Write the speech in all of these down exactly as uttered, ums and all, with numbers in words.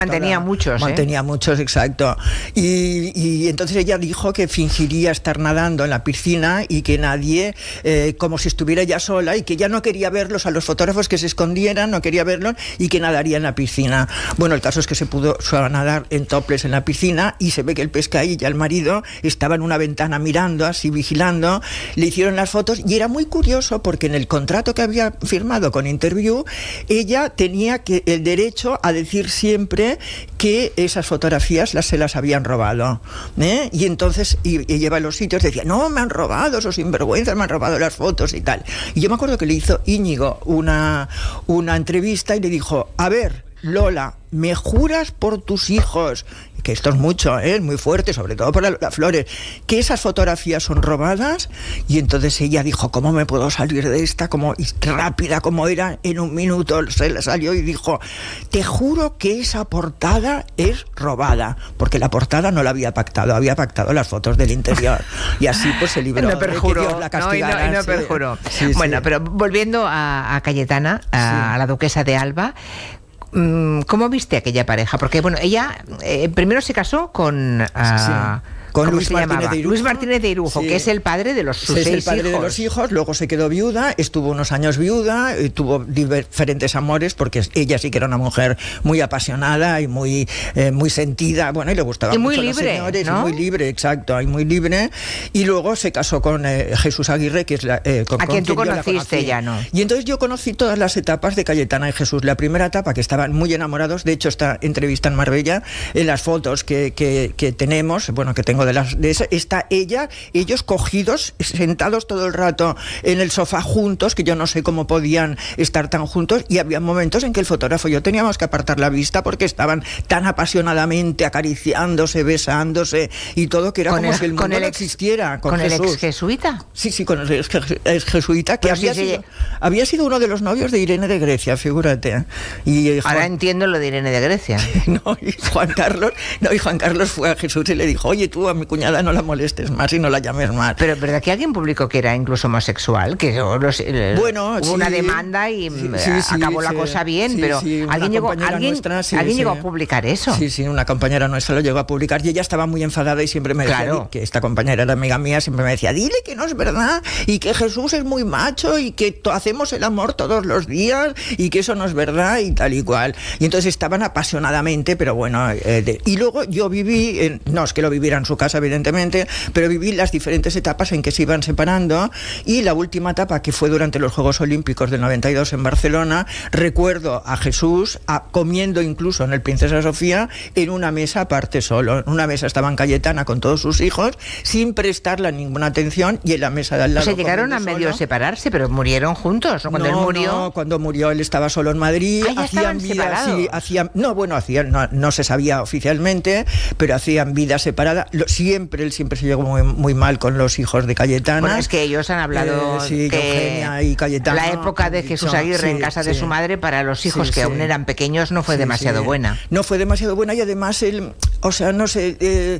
Mantenía muchos, ¿eh? Mantenía muchos, exacto. Y, y entonces ella dijo que fingiría estar nadando en la piscina y que nadie, eh, como si estuviera ella sola, y que ella no quería verlos, a los fotógrafos que se escondieran, no quería verlos, y que nadaría en la piscina. Bueno, el caso es que se pudo nadar en topless en la piscina, y se ve que el pescaí, ya el marido, estaba en una ventana mirando, así vigilando, le hicieron las fotos, y era muy curioso porque en el contrato que había firmado con Interview, ella tenía que el derecho a decir siempre que esas fotografías las se las habían robado, ¿eh? Y entonces y, y lleva a los sitios, decía, no, me han robado, esos sinvergüenzas, me han robado las fotos y tal. Y yo me acuerdo que le hizo Íñigo una, una entrevista y le dijo, a ver, Lola, ¿me juras por tus hijos? Que esto es mucho, ¿eh? Muy fuerte, sobre todo para las Flores, que esas fotografías son robadas. Y entonces ella dijo, ¿cómo me puedo salir de esta? Como rápida como era, en un minuto se le salió y dijo, te juro que esa portada es robada, porque la portada no la había pactado, había pactado las fotos del interior. Y así pues se libró. No perjuró, de que Dios la castigara, no, y no, y no sí. perjuró. Sí, bueno, sí. pero volviendo a, a Cayetana, a, sí. a la duquesa de Alba, ¿cómo viste aquella pareja? Porque, bueno, ella eh, primero se casó con... Uh, sí. Con Luis Martínez de Irujo. Luis Martínez de Irujo, sí. que es el padre de los sus es seis el padre hijos. de los hijos, luego se quedó viuda, estuvo unos años viuda, eh, tuvo diferentes amores, porque ella sí que era una mujer muy apasionada y muy, eh, muy sentida, bueno, y le gustaba y mucho muy los libre, señores, ¿no? y muy libre, exacto, y muy libre, y luego se casó con eh, Jesús Aguirre, que es la... Eh, con, a quien tú quien conociste ya, ¿no? Y entonces yo conocí todas las etapas de Cayetana y Jesús. La primera etapa, que estaban muy enamorados, de hecho esta entrevista en Marbella, en las fotos que, que, que tenemos, bueno, que tengo de las de esa, está ella, ellos cogidos, sentados todo el rato en el sofá juntos, que yo no sé cómo podían estar tan juntos, y había momentos en que el fotógrafo y yo teníamos que apartar la vista porque estaban tan apasionadamente acariciándose, besándose y todo, que era con como el, si el mundo con el no ex, existiera. Con, ¿Con Jesús. el ex jesuita? Sí, sí, con el ex, ex jesuita, que había, sí, sido, sí. había sido uno de los novios de Irene de Grecia, figúrate. Y Juan, ahora entiendo lo de Irene de Grecia. no, y Juan Carlos, no, y Juan Carlos fue a Jesús y le dijo, oye, tú a mi cuñada no la molestes más y no la llames más. Pero ¿verdad que alguien publicó que era incluso homosexual? Que los, bueno, hubo sí, una demanda y sí, sí, sí, acabó sí, la cosa bien, sí, pero sí, alguien llegó, alguien, nuestra, sí, alguien sí. llegó a publicar eso. Sí, sí, una compañera nuestra lo llegó a publicar y ella estaba muy enfadada y siempre me decía, claro. que esta compañera era amiga mía, siempre me decía, dile que no es verdad y que Jesús es muy macho y que to- hacemos el amor todos los días y que eso no es verdad y tal y cual. Y entonces estaban apasionadamente, pero bueno, eh, de, y luego yo viví, en, no es que lo viviera en su casa evidentemente, pero viví las diferentes etapas en que se iban separando, y la última etapa, que fue durante los Juegos Olímpicos del noventa y dos en Barcelona, recuerdo a Jesús a, comiendo incluso en el Princesa Sofía en una mesa aparte solo. En una mesa estaban Cayetana con todos sus hijos sin prestarle ninguna atención, y en la mesa de al lado, o sea, llegaron a medio solo. separarse, pero murieron juntos, ¿no? Cuando no, él murió... No, cuando murió él estaba solo en Madrid. Ah, ya hacían estaban vida, separados. sí, hacían, no, bueno, hacían, no, no se sabía oficialmente, pero hacían vida separada. Lo, siempre, él siempre se llevó muy, muy mal con los hijos de Cayetana. Bueno, es que ellos han hablado eh, sí, que Eugenia y Cayetana, la época de Jesús Aguirre sí, en casa sí, de su madre para los hijos sí, que sí. aún eran pequeños no fue sí, demasiado sí. buena. No fue demasiado buena, y además él, o sea, no sé, eh,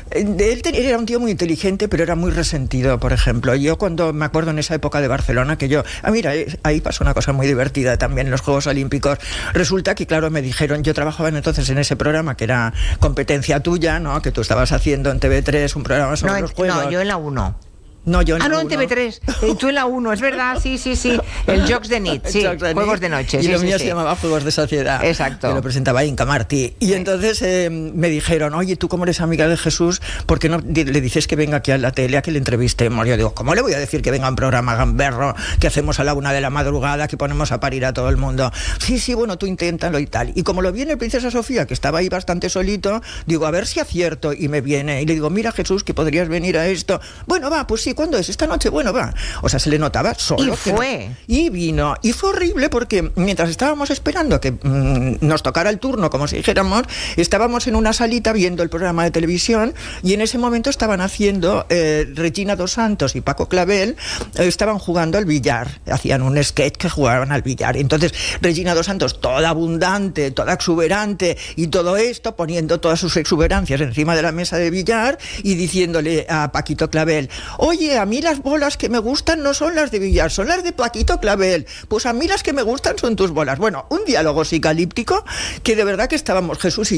él tenía, era un tío muy inteligente, pero era muy resentido, por ejemplo. Yo cuando me acuerdo en esa época de Barcelona, que yo, ah, mira, ahí pasó una cosa muy divertida también en los Juegos Olímpicos. Resulta que, claro, me dijeron, yo trabajaba entonces en ese programa que era Competencia Tuya, ¿no? Que tú estabas haciendo en T V tres un programa sobre no, los juegos. No, yo en la uno. No, yo en ah, no, uno. en T V tres. Eh, tú en la uno, es verdad, sí, sí, sí. El Jocs de Nit, sí, Jocs de Juegos Nit. de Noche. Y sí, lo sí, mío sí. se llamaba Juegos de Sociedad. Exacto. Que lo presentaba Inca Martí. Y entonces eh, me dijeron, oye, tú como eres amiga de Jesús, ¿por qué no le dices que venga aquí a la tele a que le entrevistemos? Yo digo, ¿cómo le voy a decir que venga a un programa gamberro que hacemos a la una de la madrugada, que ponemos a parir a todo el mundo? Sí, sí, bueno, tú inténtalo y tal. Y como lo viene el Princesa Sofía, que estaba ahí bastante solito, digo, a ver si acierto, y me viene. Y le digo, mira, Jesús, que podrías venir a esto. Bueno, va, pues sí, ¿cuándo es? Esta noche, bueno, va. O sea, se le notaba solo. Y fue. No. Y vino. Y fue horrible porque mientras estábamos esperando que mmm, nos tocara el turno, como si dijéramos, estábamos en una salita viendo el programa de televisión, y en ese momento estaban haciendo eh, Regina dos Santos y Paco Clavel, eh, estaban jugando al billar. Hacían un sketch que jugaban al billar. Entonces, Regina dos Santos, toda abundante, toda exuberante, y todo esto poniendo todas sus exuberancias encima de la mesa de billar y diciéndole a Paquito Clavel, oye, a mí las bolas que me gustan no son las de billar, son las de Paquito Clavel. Pues a mí las que me gustan son tus bolas. Bueno, un diálogo psicalíptico que de verdad que estábamos Jesús y